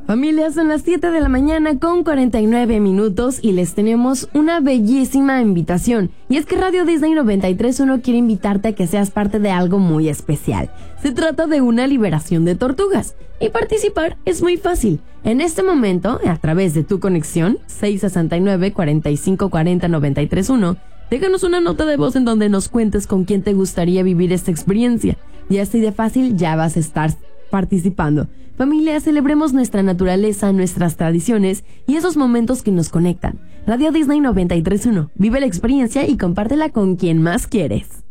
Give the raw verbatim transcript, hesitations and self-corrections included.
Familia, son las siete de la mañana con cuarenta y nueve minutos y les tenemos una bellísima invitación. Y es que Radio Disney noventa y tres punto uno quiere invitarte a que seas parte de algo muy especial. Se trata de una liberación de tortugas. Y participar es muy fácil. En este momento, a través de tu conexión, seis sesenta y nueve, cuarenta y cinco cuarenta, noventa y tres uno, déjanos una nota de voz en donde nos cuentes con quién te gustaría vivir esta experiencia. Y así de fácil ya vas a estar participando. Familia, celebremos nuestra naturaleza, nuestras tradiciones y esos momentos que nos conectan. Radio Disney noventa y tres punto uno. Vive la experiencia y compártela con quien más quieres.